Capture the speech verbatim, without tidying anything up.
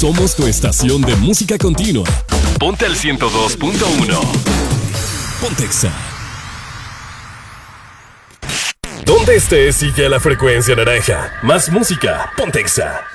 Somos tu estación de música continua. Ponte al ciento dos punto uno. Pontexa. Donde estés, sigue a la frecuencia naranja. Más música, Pontexa.